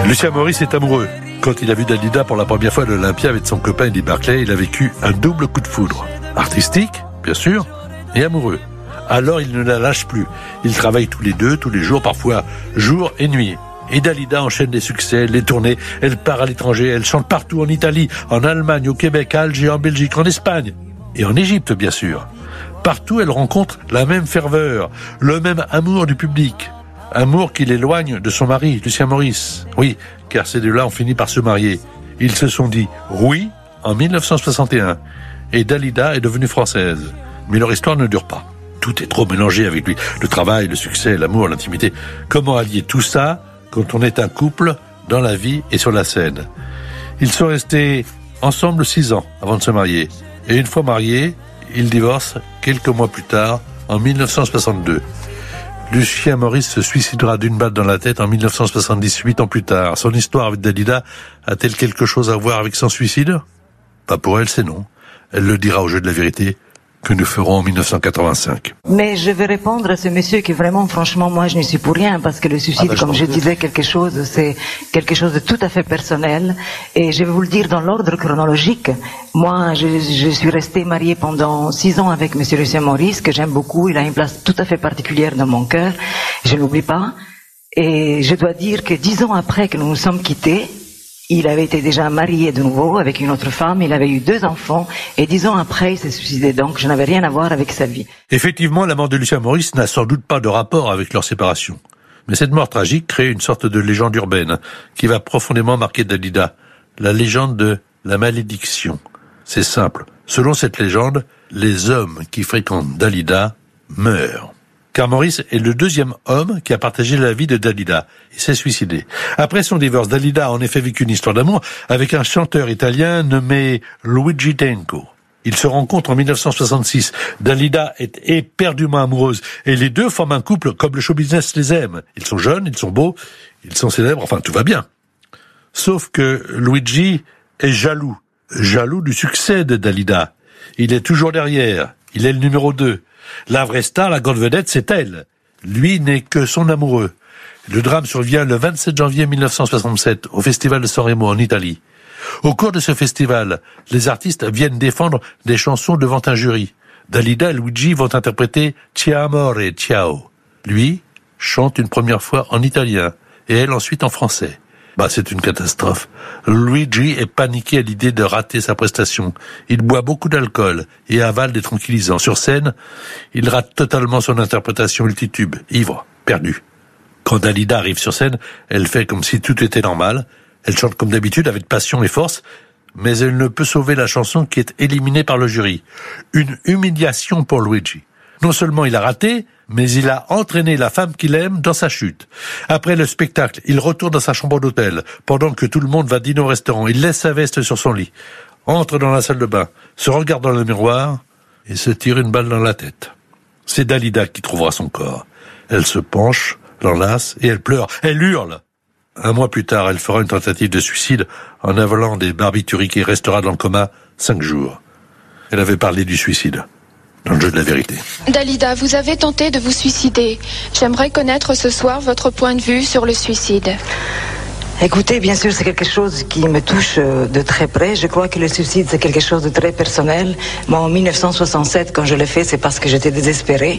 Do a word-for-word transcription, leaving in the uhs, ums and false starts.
Lucien Maurice est amoureux. Quand il a vu Dalida pour la première fois à l'Olympia avec son copain Eddie Barclay, il a vécu un double coup de foudre. Artistique, bien sûr, et amoureux. Alors il ne la lâche plus. Ils travaillent tous les deux, tous les jours, parfois jour et nuit. Et Dalida enchaîne les succès, les tournées, elle part à l'étranger, elle chante partout en Italie, en Allemagne, au Québec, à Alger, en Belgique, en Espagne et en Égypte, bien sûr. Partout, elle rencontre la même ferveur, le même amour du public. Amour qui l'éloigne de son mari, Lucien Maurice. Oui, car ces deux-là ont fini par se marier. Ils se sont dit oui en dix-neuf cent soixante et un. Et Dalida est devenue française. Mais leur histoire ne dure pas. Tout est trop mélangé avec lui. Le travail, le succès, l'amour, l'intimité. Comment allier tout ça quand on est un couple dans la vie et sur la scène? Ils sont restés ensemble six ans avant de se marier. Et une fois mariés, ils divorcent quelques mois plus tard, en dix-neuf cent soixante-deux. Lucien Maurice se suicidera d'une balle dans la tête en dix-neuf cent soixante-dix, huit ans plus tard. Son histoire avec Dalida a-t-elle quelque chose à voir avec son suicide? Pas pour elle, c'est non. Elle le dira au jeu de la vérité que nous ferons en dix-neuf cent quatre-vingt-cinq. Mais je vais répondre à ce monsieur qui vraiment, franchement, moi je n'y suis pour rien, parce que le suicide, ah ben, comme je disais, quelque chose, c'est quelque chose de tout à fait personnel. Et je vais vous le dire dans l'ordre chronologique. Moi, je, je suis restée mariée pendant six ans avec monsieur Lucien Maurice, que j'aime beaucoup. Il a une place tout à fait particulière dans mon cœur. Je ne l'oublie pas. Et je dois dire que dix ans après que nous nous sommes quittés, il avait été déjà marié de nouveau avec une autre femme, il avait eu deux enfants, et dix ans après, il s'est suicidé, donc je n'avais rien à voir avec sa vie. Effectivement, la mort de Lucien Maurice n'a sans doute pas de rapport avec leur séparation. Mais cette mort tragique crée une sorte de légende urbaine qui va profondément marquer Dalida. La légende de la malédiction. C'est simple. Selon cette légende, les hommes qui fréquentent Dalida meurent. Car Maurice est le deuxième homme qui a partagé la vie de Dalida. Il s'est suicidé. Après son divorce, Dalida a en effet vécu une histoire d'amour avec un chanteur italien nommé Luigi Tenco. Ils se rencontrent en dix-neuf cent soixante-six. Dalida est éperdument amoureuse et les deux forment un couple comme le show business les aime. Ils sont jeunes, ils sont beaux, ils sont célèbres, enfin tout va bien. Sauf que Luigi est jaloux. Jaloux du succès de Dalida. Il est toujours derrière. Il est le numéro deux. La vraie star, la grande vedette, c'est elle. Lui n'est que son amoureux. Le drame survient le vingt-sept janvier dix-neuf cent soixante-sept au festival de San Remo en Italie. Au cours de ce festival, les artistes viennent défendre des chansons devant un jury. Dalida et Luigi vont interpréter Ti amore, ciao. Lui chante une première fois en italien et elle ensuite en français. Bah, c'est une catastrophe. Luigi est paniqué à l'idée de rater sa prestation. Il boit beaucoup d'alcool et avale des tranquillisants. Sur scène, il rate totalement son interprétation multitube, ivre, perdu. Quand Dalida arrive sur scène, elle fait comme si tout était normal. Elle chante comme d'habitude avec passion et force, mais elle ne peut sauver la chanson qui est éliminée par le jury. Une humiliation pour Luigi. Non seulement il a raté, mais il a entraîné la femme qu'il aime dans sa chute. Après le spectacle, il retourne dans sa chambre d'hôtel, pendant que tout le monde va dîner au restaurant. Il laisse sa veste sur son lit, entre dans la salle de bain, se regarde dans le miroir et se tire une balle dans la tête. C'est Dalida qui trouvera son corps. Elle se penche, l'enlace et elle pleure. Elle hurle. Un mois plus tard, elle fera une tentative de suicide en avalant des barbituriques et restera dans le coma cinq jours. Elle avait parlé du suicide dans le jeu de la vérité. Dalida, vous avez tenté de vous suicider. J'aimerais connaître ce soir votre point de vue sur le suicide. Écoutez, bien sûr, c'est quelque chose qui me touche de très près. Je crois que le suicide, c'est quelque chose de très personnel. Moi, en dix-neuf cent soixante-sept, quand je l'ai fait, c'est parce que j'étais désespérée.